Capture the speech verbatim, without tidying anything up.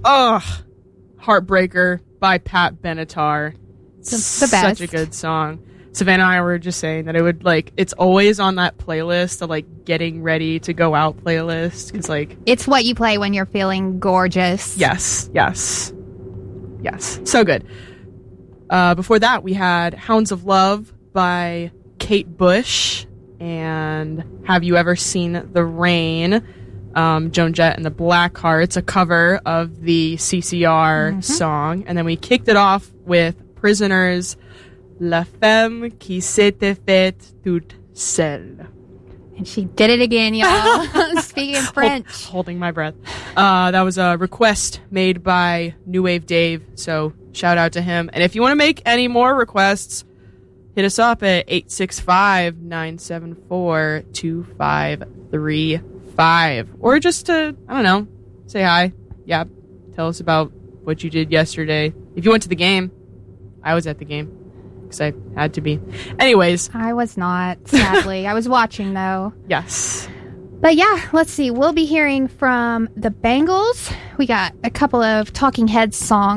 Ugh. Heartbreaker by Pat Benatar. The, the best. Such a good song. Savannah and I were just saying that it would, like, it's always on that playlist, the, like, getting ready to go out playlist. It's like... It's what you play when you're feeling gorgeous. Yes, yes. Yes. So good. Uh, before that, we had Hounds of Love by Kate Bush and Have You Ever Seen the Rain? Um, Joan Jett and the Blackhearts, a cover of the C C R mm-hmm. song. And then we kicked it off with Prisoners, La Femme qui s'était faite toute seule. And she did it again, y'all. Speaking French. Hold, holding my breath. Uh, that was a request made by New Wave Dave, so shout out to him. And if you want to make any more requests, hit us up at eight six five, nine seven four, two five three five. Or just to, I don't know, say hi. Yeah, tell us about what you did yesterday. If you went to the game, I was at the game. Because I had to be. Anyways. I was not, sadly. I was watching, though. Yes. But yeah, let's see. We'll be hearing from the Bangles. We got a couple of Talking Heads songs.